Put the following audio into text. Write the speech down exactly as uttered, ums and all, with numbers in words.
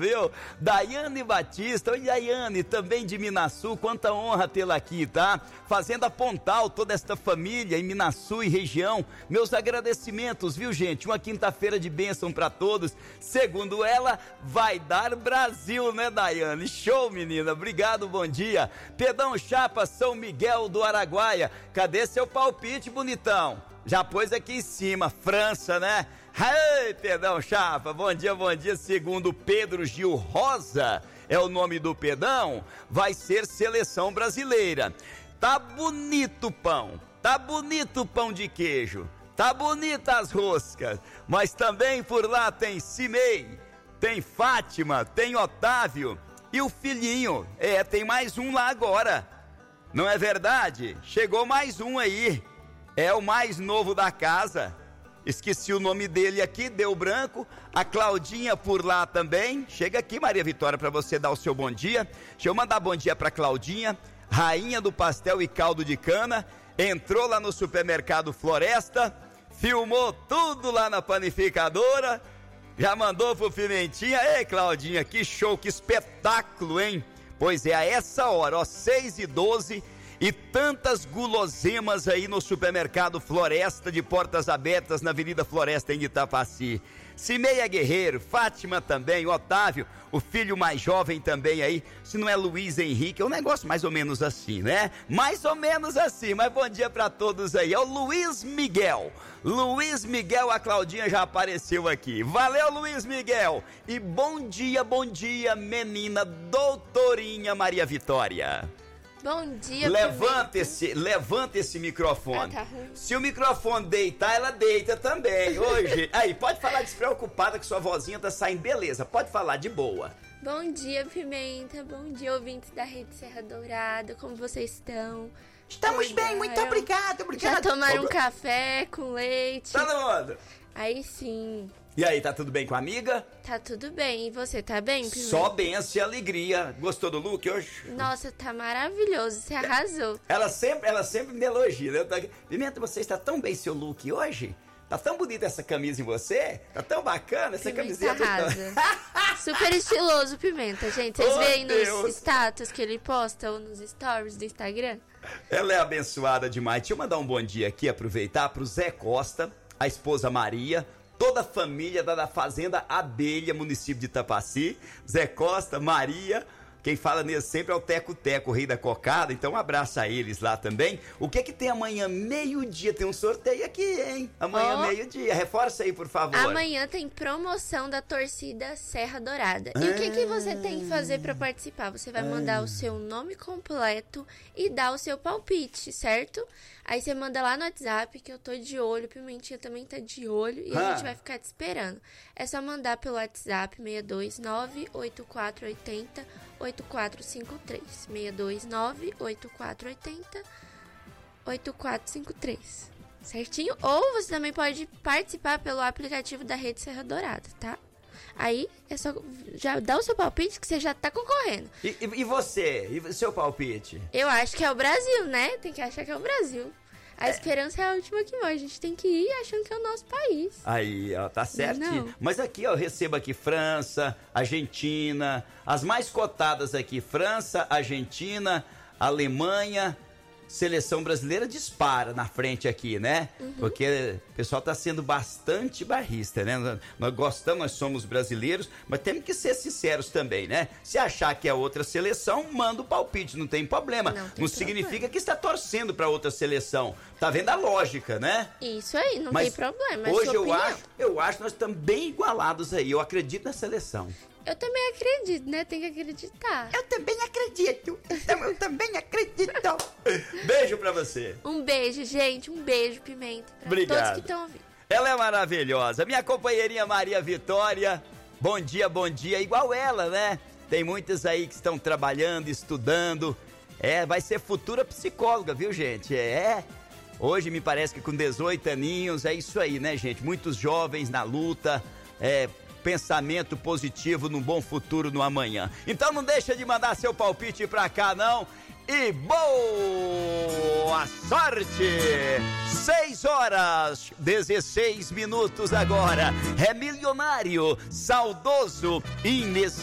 viu? Daiane Batista, oi Daiane, também de Minaçu, quanta honra tê-la aqui, tá? Fazenda Pontal, toda esta família em Minaçu e região, meus agradecimentos, viu gente? Uma quinta-feira de bênção pra todos, segundo ela, vai dar Brasil, né Daiane? Show, menina, obrigado, bom dia. Pedão Chapa, São Miguel do Araguaia, cadê seu palpite, bonitão? Já pôs aqui em cima, França, né? Ei, Pedão Chapa, bom dia, bom dia. Segundo Pedro Gil Rosa, é o nome do Pedão, vai ser seleção brasileira. Tá bonito o pão, tá bonito o pão de queijo, tá bonita as roscas, mas também por lá tem Cimei, tem Fátima, tem Otávio e o filhinho, é, tem mais um lá agora, não é verdade? Chegou mais um aí, é o mais novo da casa, esqueci o nome dele aqui, deu branco, a Claudinha por lá também, chega aqui Maria Vitória para você dar o seu bom dia, deixa eu mandar bom dia para Claudinha, rainha do pastel e caldo de cana, entrou lá no supermercado Floresta, filmou tudo lá na panificadora, já mandou pro Pimentinha. Ei Claudinha, que show, que espetáculo, hein? Pois é, a essa hora, ó, seis e doze, e tantas guloseimas aí no supermercado Floresta, de portas abertas na Avenida Floresta em Itapaci. Cimeia Guerreiro, Fátima também, Otávio, o filho mais jovem também aí, se não é Luiz Henrique, é um negócio mais ou menos assim, né? Mais ou menos assim, mas bom dia pra todos aí, é o Luiz Miguel. Luiz Miguel, a Claudinha já apareceu aqui. Valeu, Luiz Miguel. E bom dia, bom dia, menina doutorinha Maria Vitória. Bom dia, levanta esse, levanta esse microfone. Ah, tá ruim. Se o microfone deitar, ela deita também. Hoje, aí, pode falar despreocupada que sua vozinha tá saindo, beleza, pode falar de boa. Bom dia, Pimenta, bom dia, ouvintes da Rede Serra Dourada, como vocês estão? Estamos Cuidaram? bem, muito obrigado, obrigado. Já tomaram um café com leite? Todo mundo. Aí sim. E aí, tá tudo bem com a amiga? Tá tudo bem, e você tá bem, Pimenta? Só benção e alegria. Gostou do look hoje? Nossa, tá maravilhoso, você arrasou. Ela sempre, ela sempre me elogia, né? Eu tô aqui, Pimenta, você está tão bem seu look hoje? Tá tão bonita essa camisa em você? Tá tão bacana essa Pimenta camiseta? arrasa. Super estiloso, Pimenta, gente. Vocês Oh, veem nos Deus. status que ele posta ou nos stories do Instagram? Ela é abençoada demais. Deixa eu mandar um bom dia aqui, aproveitar pro Zé Costa, a esposa Maria, toda a família da, da Fazenda Abelha, município de Itapaci. Zé Costa, Maria, quem fala nele sempre é o Teco Teco, o rei da cocada, então um abraço a eles lá também. O que que tem amanhã, meio-dia? Tem um sorteio aqui, hein? Amanhã, Oh. meio-dia. Reforça aí, por favor. Amanhã tem promoção da torcida Serra Dourada. E o que, que você tem que fazer para participar? Você vai mandar o seu nome completo e dar o seu palpite, certo? Aí você manda lá no WhatsApp, que eu tô de olho, Pimentinha também tá de olho, e a Ah. gente vai ficar te esperando. É só mandar pelo WhatsApp seis dois nove, oito quatro oito zero, oito quatro cinco três. seis dois nove, oito quatro oito zero, oito quatro cinco três. Certinho? Ou você também pode participar pelo aplicativo da Rede Serra Dourada, tá? Aí é só já dá o seu palpite que você já tá concorrendo. E, e, e você? E seu palpite? Eu acho que é o Brasil, né? Tem que achar que é o Brasil. A esperança é a última que morre. A gente tem que ir achando que é o nosso país. Aí, ó, tá certinho. Não. Mas aqui, ó, eu recebo aqui França, Argentina, as mais cotadas aqui, França, Argentina, Alemanha, seleção brasileira dispara na frente aqui, né? Uhum. Porque o pessoal tá sendo bastante barrista, né? Nós gostamos, nós somos brasileiros, mas temos que ser sinceros também, né? Se achar que é outra seleção, manda o palpite, não tem problema. Não, tem não significa problema. Que está torcendo para outra seleção. Tá vendo a lógica, né? Isso aí, não mas tem problema. É hoje sua eu opinião. acho, eu acho que nós estamos bem igualados aí. Eu acredito na seleção. Eu também acredito, né? Tem que acreditar. Eu também acredito. Então, eu também acredito. Beijo pra você. Um beijo, gente. Um beijo, Pimenta. Pra Obrigado. todos que estão ouvindo. Ela é maravilhosa. Minha companheirinha Maria Vitória. Bom dia, bom dia. Igual ela, né? Tem muitas aí que estão trabalhando, estudando. É, vai ser futura psicóloga, viu, gente? É. Hoje me parece que com dezoito aninhos, é isso aí, né, gente? Muitos jovens na luta, é... pensamento positivo num bom futuro no amanhã. Então não deixa de mandar seu palpite pra cá, não. E boa sorte! seis horas, dezesseis minutos agora. É milionário, saudoso, inesquecível.